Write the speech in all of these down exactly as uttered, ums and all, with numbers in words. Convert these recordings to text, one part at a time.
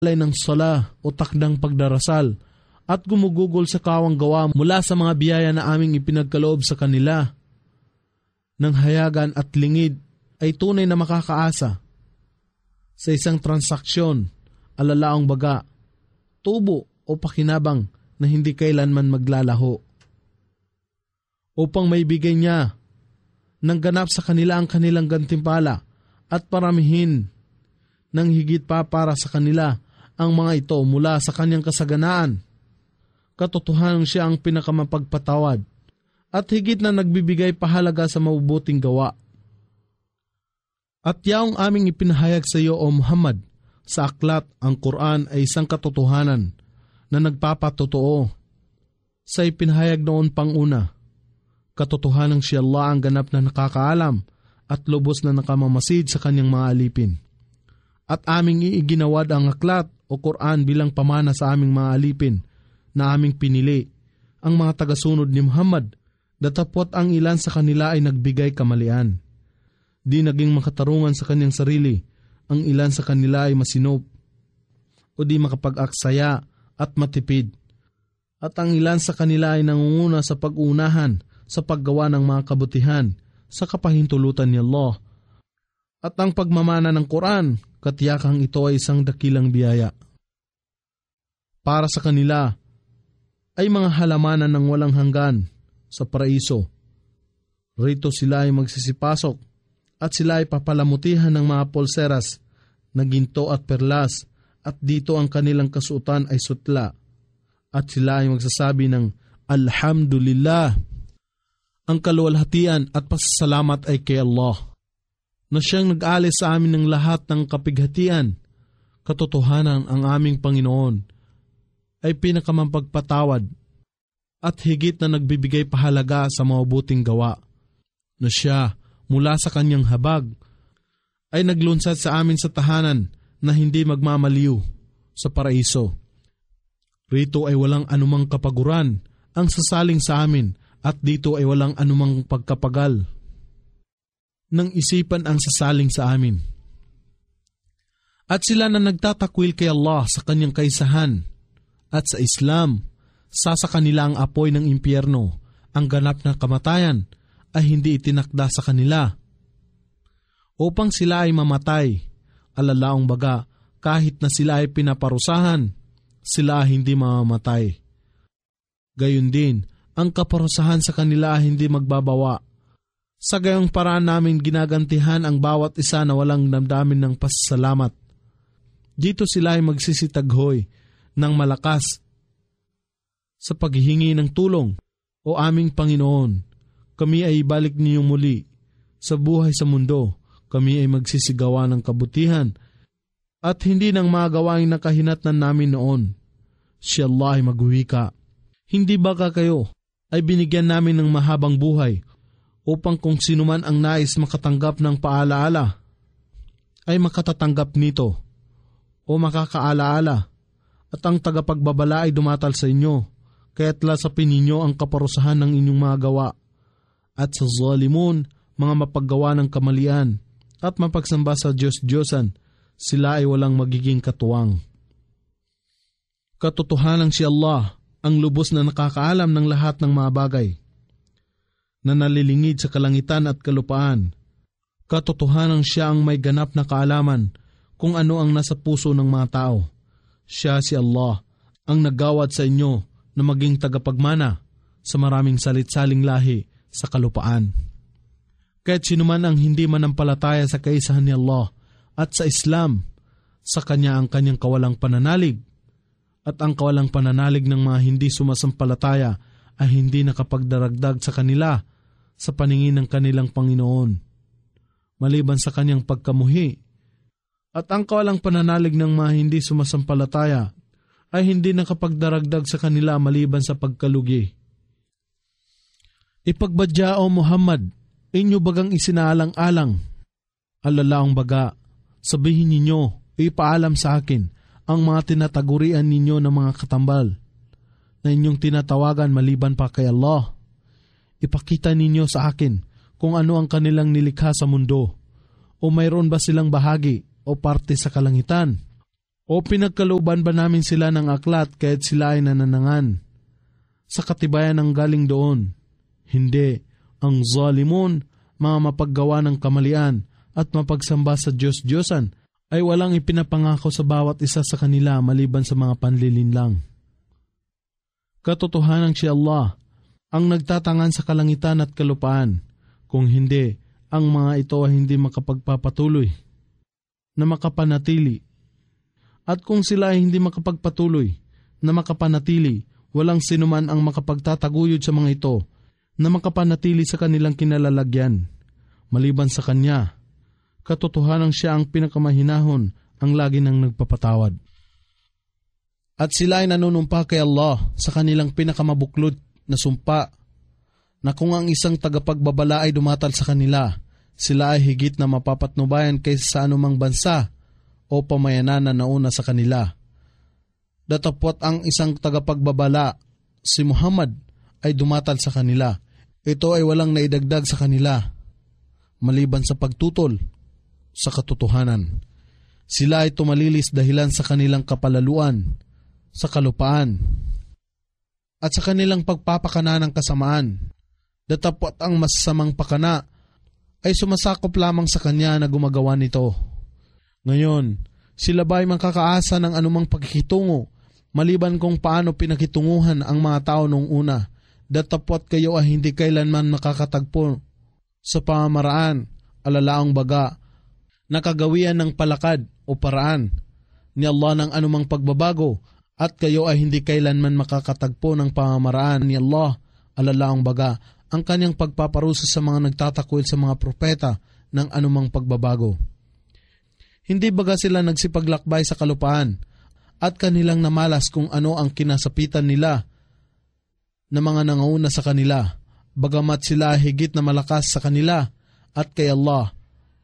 ng sala o takdang pagdarasal at gumugugol sa kawang gawa mula sa mga biyaya na aming ipinagkaloob sa kanila. Nang hayagan at lingid ay tunay na makakaasa sa isang transaksyon, alalaong baga, tubo o pakinabang na hindi kailanman maglalaho. Upang maibigay niya ng ganap sa kanila ang kanilang gantimpala at paramihin ng higit pa para sa kanila ang mga ito mula sa kanyang kasaganaan. Katotohanan siya ang pinakamapagpatawad at higit na nagbibigay pahalaga sa mabubuting gawa. At yaong aming ipinahayag sa iyo, O Muhammad, sa aklat ang Quran ay isang katotohanan na nagpapatotoo sa ipinahayag noon pang una. Katotohanan si Allah ang ganap na nakakaalam at lubos na nakamamasid sa kanyang mga alipin. At aming iiginawad ang aklat o Quran bilang pamana sa aming mga alipin na aming pinili, ang mga tagasunod ni Muhammad, datapwat ang ilan sa kanila ay nagbigay kamalian. Di naging makatarungan sa kanyang sarili, ang ilan sa kanila ay masinop o di makapag-aksaya at matipid. At ang ilan sa kanila ay nangunguna sa pag-uunahan sa paggawa ng mga kabutihan sa kapahintulutan ni Allah. At ang pagmamana ng Quran, katiyakang ito ay isang dakilang biyaya. Para sa kanila ay mga halamanan ng walang hanggan sa paraiso. Rito sila ay magsisipasok at sila ay papalamutihan ng mga polseras na ginto at perlas at dito ang kanilang kasuotan ay sutla at sila ay magsasabi ng Alhamdulillah. Ang kaluwalhatian at pasasalamat ay kay Allah na siyang nag-alis sa amin ng lahat ng kapighatian. Katotohanan ang aming Panginoon ay pinakamapagpatawad at higit na nagbibigay pahalaga sa mabubuting gawa, na siya mula sa kanyang habag ay naglunsad sa amin sa tahanan na hindi magmamaliw sa paraiso. Rito ay walang anumang kapaguran ang sasaling sa amin at dito ay walang anumang pagkapagal ng isipan ang sasaling sa amin. At sila na nagtatakwil kay Allah sa kanyang kaisahan at sa Islam, sa sa kanila ang apoy ng impyerno, ang ganap na kamatayan ay hindi itinakda sa kanila. Upang sila ay mamatay, alalaong baga, kahit na sila ay pinaparusahan, sila ay hindi mamamatay. Gayon din, ang kaparusahan sa kanila ay hindi magbabawa. Sa gayong paraan namin ginagantihan ang bawat isa na walang damdamin ng pasasalamat. Dito sila ay magsisitaghoy ng malakas sa paghihingi ng tulong. O aming Panginoon, kami ay ibalik niyo muli sa buhay sa mundo. Kami ay magsisigawa ng kabutihan at hindi ng mga gawaing nakahinatnan namin noon. Si Allah ay magwika. Hindi ba kayo ay binigyan namin ng mahabang buhay upang kung sino man ang nais makatanggap ng paalaala ay makatatanggap nito o makakaalaala at ang tagapagbabala ay dumatal sa inyo kaya't lasapin ninyo ang kaparusahan ng inyong mga gawa at sa zalimun, mga mapaggawa ng kamalian at mapagsamba sa Diyos-Diyosan, sila ay walang magiging katuwang. Katotohanan si Allah ang lubos na nakakaalam ng lahat ng mga bagay na nalilingid sa kalangitan at kalupaan. Katotohanan siya ang may ganap na kaalaman kung ano ang nasa puso ng mga tao. Siya si Allah ang naggawad sa inyo na maging tagapagmana sa maraming salit-saling lahi sa kalupaan. Kahit sino man ang hindi manampalataya sa kaisahan ni Allah at sa Islam, sa kanya ang kanyang kawalang pananalig at ang kawalang pananalig ng mga hindi sumasampalataya ay hindi nakapagdaragdag sa kanila sa paningin ng kanilang Panginoon, maliban sa kanyang pagkamuhi. At ang kawalang pananalig ng mga hindi sumasampalataya ay hindi nakapagdaragdag sa kanila maliban sa pagkalugi. Ipagbadya o Muhammad, inyo bagang isinaalang-alang? Alalaong baga, sabihin ninyo, ipaalam sa akin ang mga tinatagurian ninyo ng mga katambal na inyong tinatawagan maliban pa kay Allah. Ipakita ninyo sa akin kung ano ang kanilang nilikha sa mundo, o mayroon ba silang bahagi o parte sa kalangitan, O pinagkalooban ba namin sila ng aklat kaya't sila ay nananangan? Sa katibayan ng galing doon? Hindi. Ang zalimun, mga mapaggawa ng kamalian at mapagsamba sa Diyos-Diyosan ay walang ipinapangako sa bawat isa sa kanila maliban sa mga panlilinlang. Katotohanan si Allah ang nagtatangan sa kalangitan at kalupaan. Kung hindi, ang mga ito ay hindi makapagpapatuloy na makapanatili. At kung sila ay hindi makapagpatuloy na makapanatili, walang sinuman ang makapagtataguyod sa mga ito na makapanatili sa kanilang kinalalagyan. Maliban sa Kanya, katotohanan siya ang pinakamahinahon, ang lagi nang nagpapatawad. At sila ay nanunumpa kay Allah sa kanilang pinakamabuklod na sumpa na kung ang isang tagapagbabala ay dumatal sa kanila, sila ay higit na mapapatnubayan kaysa sa anumang bansa o pamayanan na nauna sa kanila. Datapwat ang isang tagapagbabala, si Muhammad, ay dumatal sa kanila. Ito ay walang naidagdag sa kanila, maliban sa pagtutol sa katotohanan. Sila ay tumalilis dahilan sa kanilang kapalaluan, sa kalupaan, at sa kanilang pagpapakana ng kasamaan. Datapwat ang masasamang pakana ay sumasakop lamang sa Kanya na gumagawa nito. Ngayon, sila ba ay makakaasa ng anumang pagkikitungo maliban kung paano pinakitunguhan ang mga tao noong una? Datapwat kayo ay hindi kailanman makakatagpo sa pamamaraan, alalaang baga, nakagawian ng palakad o paraan ni Allah ng anumang pagbabago, at kayo ay hindi kailanman makakatagpo ng pamamaraan ni Allah, alalaang baga, ang Kanyang pagpaparusa sa mga nagtatakwil sa mga propeta ng anumang pagbabago. Hindi baga sila nagsipaglakbay sa kalupaan at kanilang namalas kung ano ang kinasapitan nila na mga nangauna sa kanila, bagamat sila higit na malakas sa kanila at kay Allah.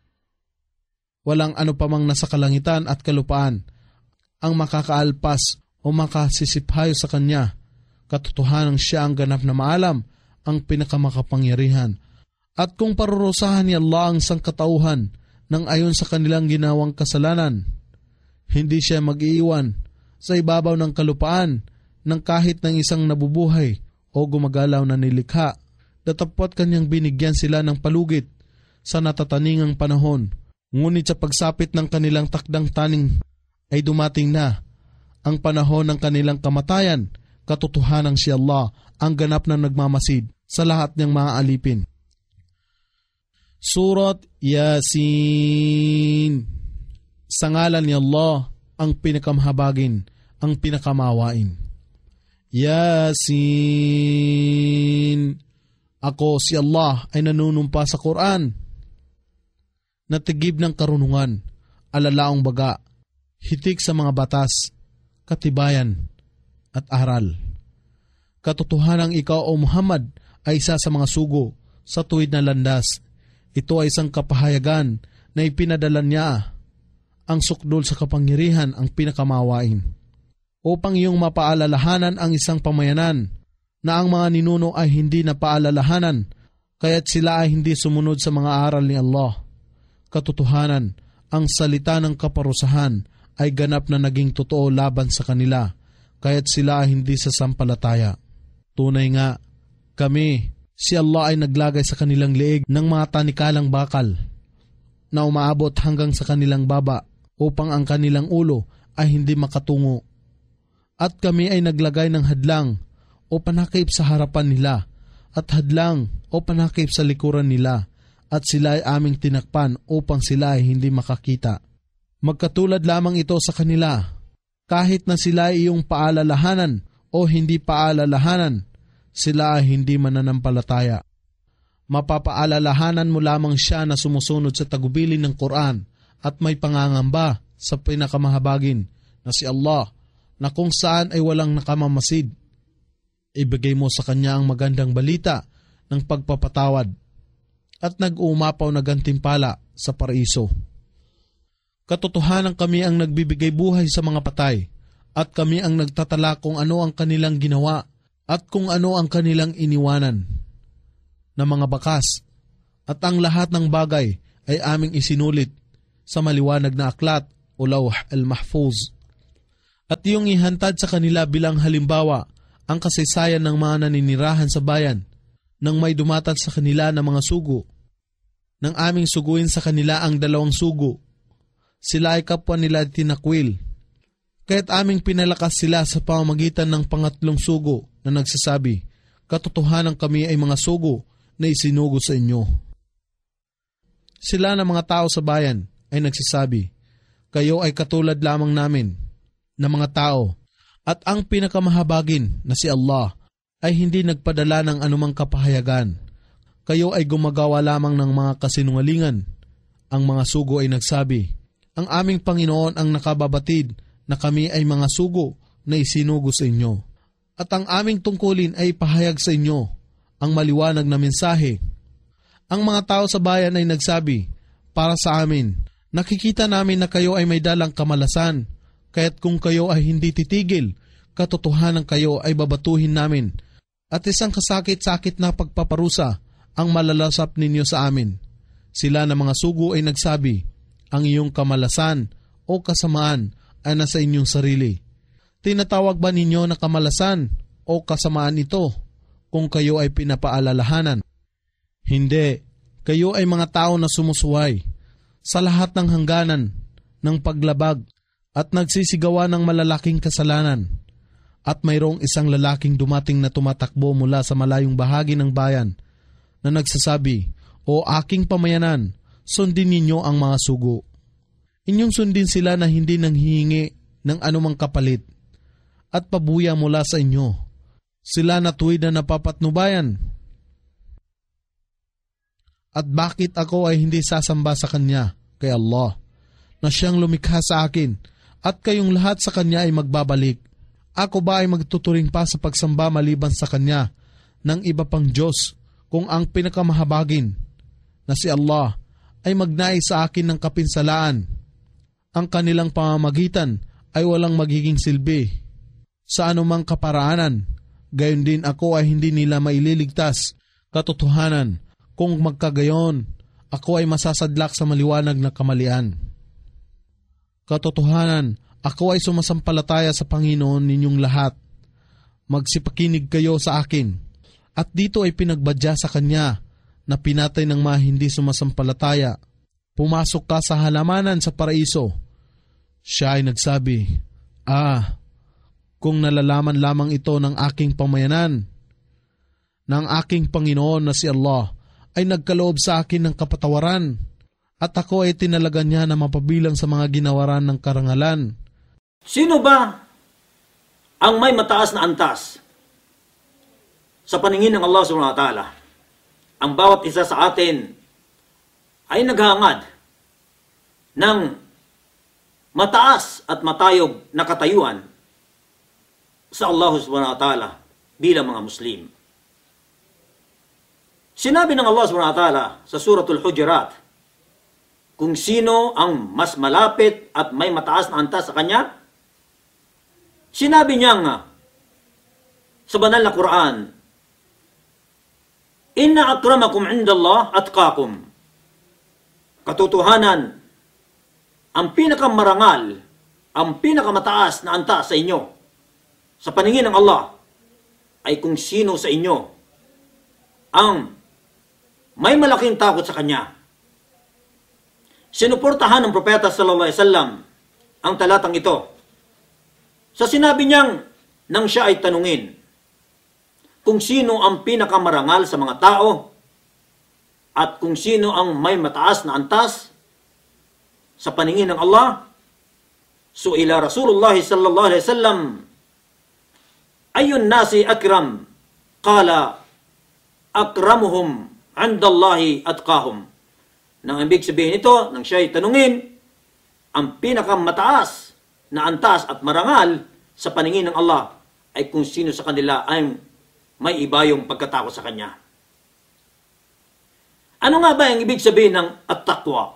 Walang ano pamang nasa kalangitan at kalupaan ang makakaalpas o makasisiphayo sa Kanya. Katotohanan siya ang ganap na maalam, ang pinakamakapangyarihan. At kung parurusahan ni Allah ang sangkatauhan nang ayon sa kanilang ginawang kasalanan, hindi siya mag-iiwan sa ibabaw ng kalupaan ng kahit ng isang nabubuhay o gumagalaw na nilikha. Datapwat Kanyang binigyan sila ng palugit sa natataningang panahon. Ngunit sa pagsapit ng kanilang takdang taning ay dumating na ang panahon ng kanilang kamatayan. Katotohanan si Allah ang ganap na nagmamasid sa lahat niyang mga alipin. Surat Yasin. Sa ngalan ni Allah, ang pinakamhabagin, ang pinakamawain. Yasin. Ako si Allah ay nanunumpa sa Quran, natigib ng karunungan, alalaong baga, hitik sa mga batas, katibayan, at aral. Katotohanang ikaw o Muhammad ay isa sa mga sugo sa tuwid na landas. Ito ay isang kapahayagan na ipinadala niya, ang sukdol sa kapangyarihan, ang pinakamawain, upang iyong mapaalalahanan ang isang pamayanan na ang mga ninuno ay hindi napaalalahanan, kaya't sila ay hindi sumunod sa mga aral ni Allah. Katotohanan, ang salita ng kaparusahan ay ganap na naging totoo laban sa kanila, kaya't sila ay hindi sasampalataya. Tunay nga, kami, si Allah ay naglagay sa kanilang leeg ng mga tanikalang bakal na umaabot hanggang sa kanilang baba upang ang kanilang ulo ay hindi makatungo. At kami ay naglagay ng hadlang o panakip sa harapan nila at hadlang o panakip sa likuran nila, at sila ay aming tinakpan upang sila ay hindi makakita. Magkatulad lamang ito sa kanila, kahit na sila ay iyong paalalahanan o hindi paalalahanan, sila ay hindi mananampalataya. Mapapaalalahanan mo lamang siya na sumusunod sa tagubilin ng Quran at may pangangamba sa pinakamahabagin na si Allah, na kung saan ay walang nakamamasid. Ibigay mo sa Kanya ang magandang balita ng pagpapatawad at nag-uumapaw na gantimpala sa paraiso. Katotohanan kami ang nagbibigay buhay sa mga patay, at kami ang nagtatala kung ano ang kanilang ginawa at kung ano ang kanilang iniwanan na mga bakas, at ang lahat ng bagay ay aming isinulit sa maliwanag na aklat o lawh al-mahfuz. At iyong ihantad sa kanila bilang halimbawa ang kasaysayan ng mga naninirahan sa bayan nang may dumatag sa kanila ng mga sugo. Nang aming suguin sa kanila ang dalawang sugo, sila ay kapwa nila tinakwil. Kaya't aming pinalakas sila sa pamamagitan ng pangatlong sugo na nagsasabi, katotohanan kami ay mga sugo na isinugo sa inyo. Sila na mga tao sa bayan ay nagsasabi, kayo ay katulad lamang namin na mga tao, at ang pinakamahabagin na si Allah ay hindi nagpadala ng anumang kapahayagan. Kayo ay gumagawa lamang ng mga kasinungalingan. Ang mga sugo ay nagsabi, ang aming Panginoon ang nakababatid na kami ay mga sugo na isinugo sa inyo. At ang aming tungkulin ay ipahayag sa inyo ang maliwanag na mensahe. Ang mga tao sa bayan ay nagsabi, para sa amin, nakikita namin na kayo ay may dalang kamalasan, kaya't kung kayo ay hindi titigil, katotohanan kayo ay babatuhin namin, at isang kasakit-sakit na pagpaparusa ang malalasap ninyo sa amin. Sila na mga sugo ay nagsabi, ang iyong kamalasan o kasamaan ay nasa inyong sarili. Tinatawag ba ninyo na kamalasan o kasamaan ito kung kayo ay pinapaalalahanan? Hindi, kayo ay mga tao na sumusuway sa lahat ng hangganan ng paglabag at nagsisigawa ng malalaking kasalanan. At mayroong isang lalaking dumating na tumatakbo mula sa malayong bahagi ng bayan na nagsasabi, o aking pamayanan, sundin ninyo ang mga sugo. Inyong sundin sila na hindi nanghihingi ng anumang kapalit at pabuya mula sa inyo. Sila na tuwid na napapatnubayan. At bakit ako ay hindi sasamba sa Kanya, kay Allah, na siyang lumikha sa akin, at kayong lahat sa Kanya ay magbabalik? Ako ba ay magtuturing pa sa pagsamba maliban sa Kanya ng iba pang Diyos, kung ang pinakamahabagin na si Allah ay magnais sa akin ng kapinsalaan? Ang kanilang pamamagitan ay walang magiging silbi sa anumang kaparaanan. Gayon din ako ay hindi nila maililigtas. Katotohanan, kung magkagayon, ako ay masasadlak sa maliwanag na kamalian. Katotohanan, ako ay sumasampalataya sa Panginoon ninyong lahat. Magsipakinig kayo sa akin. At dito ay pinagbadya sa Kanya na pinatay ng mga hindi sumasampalataya. Pumasok ka sa halamanan sa paraiso. Siya ay nagsabi, ah, kung nalalaman lamang ito ng aking pamayanan, ng aking Panginoon na si Allah ay nagkaloob sa akin ng kapatawaran, at ako ay tinalagan niya na mapabilang sa mga ginawaran ng karangalan. Sino ba ang may mataas na antas sa paningin ng Allah subhanahu wa ta'ala? Ang bawat isa sa atin ay naghahangad ng mataas at matayog na katayuan sa Allah subhanahu wa ta'ala bilang mga Muslim. Sinabi ng Allah subhanahu wa ta'ala sa Suratul Hujurat kung sino ang mas malapit at may mataas na antas sa Kanya. Sinabi niya nga sa banal na Quran, inna akramakum indallah atqakum. Katotohanan, ang pinakamarangal, ang pinakamataas na antas sa inyo, sa paningin ng Allah, ay kung sino sa inyo ang may malaking takot sa Kanya. Sinuportahan ng Propeta sallallahu alaihi wasallam ang talatang ito sa sinabi niyang nang siya ay tanungin kung sino ang pinakamarangal sa mga tao at kung sino ang may mataas na antas sa paningin ng Allah. Su'ila Rasulullah sallallahu alaihi wasallam, ayun nasi akram? Qala, akramuhum indallahi atqahum. Nang ibig sabihin ito, nang siya ay tanungin, ang pinakamataas na antas at marangal sa paningin ng Allah ay kung sino sa kanila ay may iba yung pagkatakot sa Kanya. Ano nga ba ang ibig sabihin ng at-taqwa?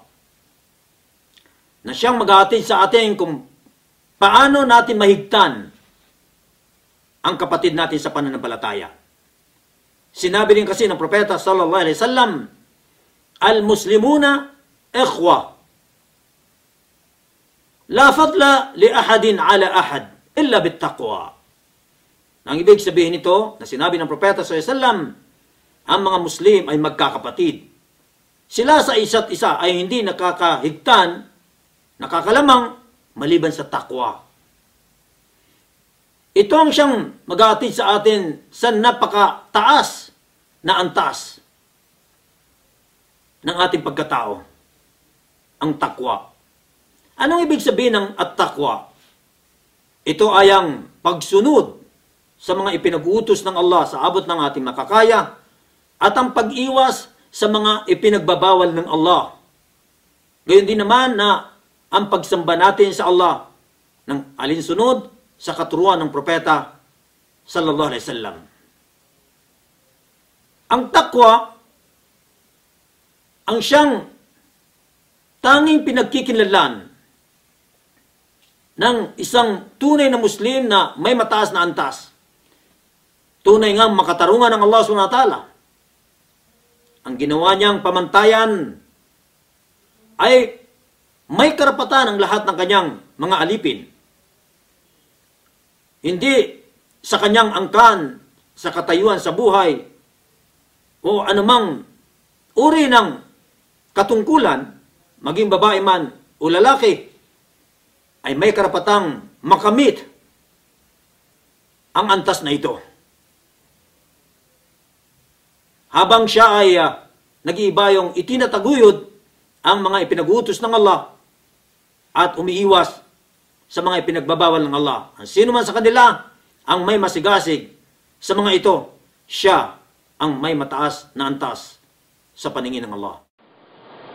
Na siyang mag-aatid sa atin kung paano natin mahigtan ang kapatid natin sa pananampalataya. Sinabi rin kasi ng Propeta sallallahu alaihi wasallam, al-muslimuna ikhwa. La fadla li ahadin ala ahad illa bittaqwa. Ang ibig sabihin nito, na sinabi ng propeta sallallahu alaihi wasallam, ang mga Muslim ay magkakapatid. Sila sa isa't isa ay hindi nakakahigtan, nakakalamang, maliban sa takwa. Ito ang siyang mag-aatid sa atin sa napakataas na antas ng ating pagkatao, ang takwa. Anong ibig sabihin ng at-takwa? Ito ay ang pagsunod sa mga ipinag-uutos ng Allah sa abot ng ating makakaya at ang pag-iwas sa mga ipinagbabawal ng Allah. Gayon din naman na ang pagsamba natin sa Allah ng alinsunod sa katuruan ng propeta sallallahu alaihi wasallam. Ang takwa ang siyang tanging pinagkikinlanlan ng isang tunay na Muslim na may mataas na antas. Tunay ngang makatarungan ng Allah subhanahu wa ta'ala. Ang ginawa niyang pamantayan ay may karapatan ang lahat ng kanyang mga alipin. Hindi sa kanyang angkan, sa katayuan sa buhay, o anumang uri ng katungkulan, maging babae man o lalaki, ay may karapatang makamit ang antas na ito. Habang siya ay uh, nag-iibayong itinataguyod ang mga ipinag-uutos ng Allah at umiiwas sa mga ipinagbabawal ng Allah. Ang sino man sa kanila ang may masigasig sa mga ito, siya ang may mataas na antas sa paningin ng Allah.